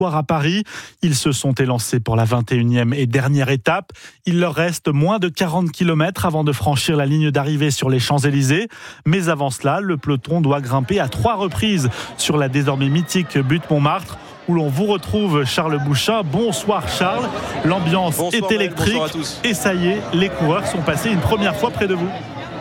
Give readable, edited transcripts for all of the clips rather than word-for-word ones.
soir à Paris. Ils se sont élancés pour la 21e et dernière étape. Il leur reste moins de 40 km avant de franchir la ligne d'arrivée sur les Champs-Élysées. Mais avant cela, le peloton doit grimper à 3 reprises sur la désormais mythique butte Montmartre, où l'on vous retrouve Charles Bouchin. Bonsoir Charles, l'ambiance est électrique et ça y est, les coureurs sont passés une première fois près de vous.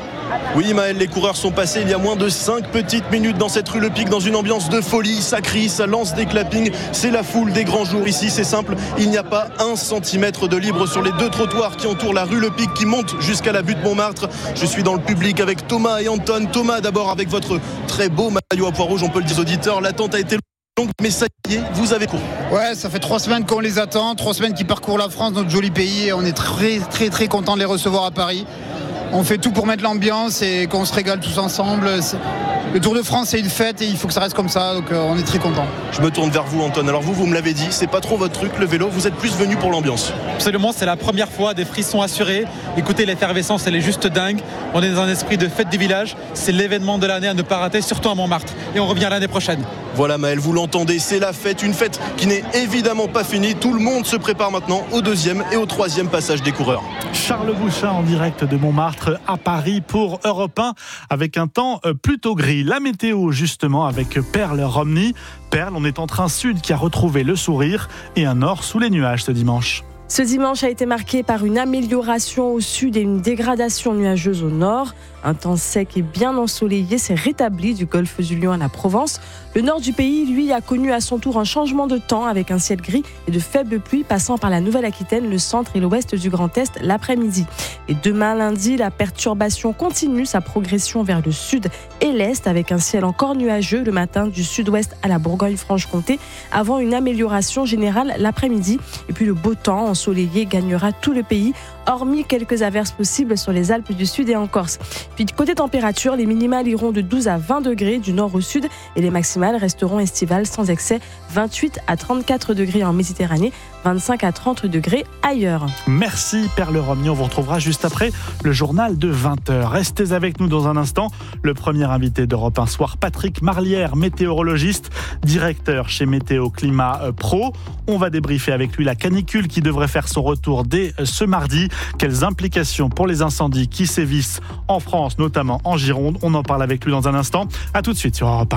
Oui Maël, les coureurs sont passés il y a moins de 5 petites minutes dans cette rue Le Pic, dans une ambiance de folie. Ça crie, ça lance des clappings, c'est la foule des grands jours ici, c'est simple. Il n'y a pas 1 centimètre de libre sur les 2 trottoirs qui entourent la rue Le Pic, qui monte jusqu'à la butte Montmartre. Je suis dans le public avec Thomas et Anton. Thomas, d'abord avec votre très beau maillot à pois rouge, on peut le dire aux auditeurs, l'attente a été longue, mais ça y est, vous avez couru. Ouais, ça fait 3 semaines qu'on les attend, 3 semaines qu'ils parcourent la France, notre joli pays, et on est très content de les recevoir à Paris. On fait tout pour mettre l'ambiance et qu'on se régale tous ensemble. Le Tour de France, c'est une fête et il faut que ça reste comme ça, donc on est très contents. Je me tourne vers vous, Anton. Alors vous me l'avez dit, c'est pas trop votre truc, le vélo. Vous êtes plus venu pour l'ambiance. Absolument, c'est la première fois, des frissons assurés. Écoutez, l'effervescence, elle est juste dingue. On est dans un esprit de fête du village. C'est l'événement de l'année à ne pas rater, surtout à Montmartre. Et on revient l'année prochaine. Voilà Maël, vous l'entendez, c'est la fête. Une fête qui n'est évidemment pas finie. Tout le monde se prépare maintenant au 2e et au 3e passage des coureurs. Charles Bouchin en direct de Montmartre à Paris pour Europe 1 avec un temps plutôt gris. La météo justement avec Perle Romney. Perle, on est en train sud qui a retrouvé le sourire et un nord sous les nuages ce dimanche. Ce dimanche a été marqué par une amélioration au sud et une dégradation nuageuse au nord. Un temps sec et bien ensoleillé s'est rétabli du golfe du Lion à la Provence. Le nord du pays, lui, a connu à son tour un changement de temps avec un ciel gris et de faibles pluies passant par la Nouvelle-Aquitaine, le centre et l'ouest du Grand Est l'après-midi. Et demain lundi, la perturbation continue sa progression vers le sud et l'est avec un ciel encore nuageux le matin du sud-ouest à la Bourgogne-Franche-Comté avant une amélioration générale l'après-midi. Et puis le beau temps ensoleillé gagnera tout le pays, hormis quelques averses possibles sur les Alpes du Sud et en Corse. Puis côté température, les minimales iront de 12 à 20 degrés du nord au sud et les maximales resteront estivales sans excès, 28 à 34 degrés en Méditerranée, 25 à 30 degrés ailleurs. Merci Perle Romney, on vous retrouvera juste après le journal de 20h. Restez avec nous dans un instant. Le premier invité d'Europe 1 Soir, Patrick Marlière, météorologiste, directeur chez Météo Climat Pro. On va débriefer avec lui la canicule qui devrait faire son retour dès ce mardi. Quelles implications pour les incendies qui sévissent en France, notamment en Gironde. On en parle avec lui dans un instant. A tout de suite sur Europe 1.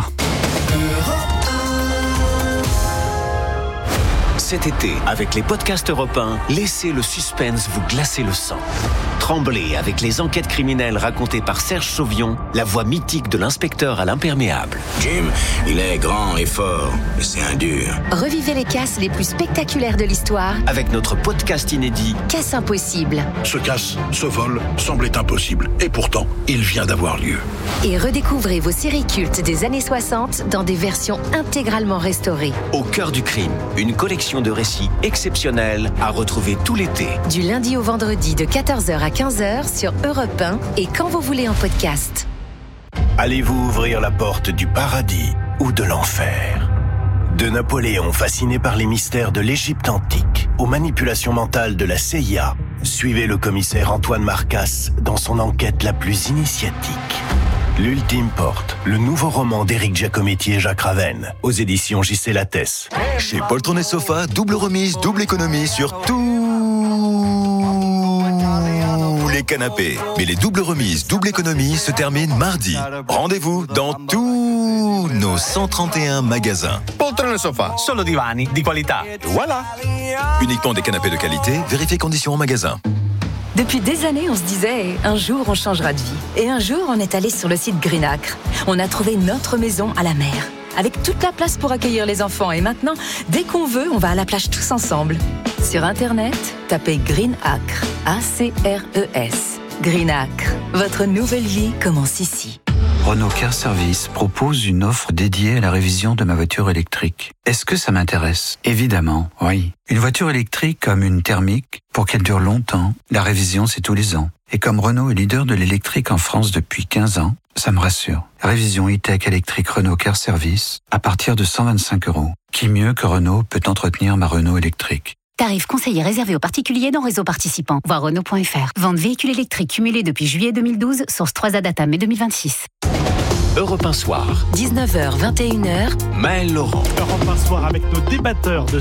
Cet été, avec les podcasts Europe 1, laissez le suspense vous glacer le sang. Tremblez avec les enquêtes criminelles racontées par Serge Sauvion, la voix mythique de l'inspecteur à l'imperméable. Jim, il est grand et fort, mais c'est un dur. Revivez les casses les plus spectaculaires de l'histoire Avec notre podcast inédit Casse impossible. Ce casse, ce vol, semblait impossible. Et pourtant, il vient d'avoir lieu. Et redécouvrez vos séries cultes des années 60 dans des versions intégralement restaurées. Au cœur du crime, une collection de récits exceptionnels à retrouver tout l'été. Du lundi au vendredi de 14h à 15h sur Europe 1 et quand vous voulez en podcast. Allez-vous ouvrir la porte du paradis ou de l'enfer ? De Napoléon fasciné par les mystères de l'Égypte antique aux manipulations mentales de la CIA, suivez le commissaire Antoine Marcasse dans son enquête la plus initiatique. L'Ultime Porte, le nouveau roman d'Éric Giacometti et Jacques Ravenne, aux éditions J.C. Lattès. Chez Poltron et Sofa, double remise, double économie sur tous les canapés. Mais les doubles remises, double économie se terminent mardi. Rendez-vous dans tous nos 131 magasins. Poltron et Sofa, solo divani di qualità. Voilà. Uniquement des canapés de qualité, vérifiez conditions en magasin. Depuis des années, on se disait « un jour, on changera de vie ». Et un jour, on est allé sur le site Green Acre. On a trouvé notre maison à la mer, avec toute la place pour accueillir les enfants. Et maintenant, dès qu'on veut, on va à la plage tous ensemble. Sur Internet, tapez Green Acre, A-C-R-E-S. Green Acre, votre nouvelle vie commence ici. Renault Car Service propose une offre dédiée à la révision de ma voiture électrique. Est-ce que ça m'intéresse ? Évidemment, oui. Une voiture électrique comme une thermique, pour qu'elle dure longtemps, la révision c'est tous les ans. Et comme Renault est leader de l'électrique en France depuis 15 ans, ça me rassure. Révision e-tech électrique Renault Car Service à partir de 125 €. Qui mieux que Renault peut entretenir ma Renault électrique ? Tarif conseillé réservé aux particuliers dans réseau participant. Voir Renault.fr. Vente véhicules électriques cumulés depuis juillet 2012, source 3A data mai 2026. Europe 1 Soir. 19h, 21h. Maël Laurent. Europe 1 Soir avec nos débatteurs de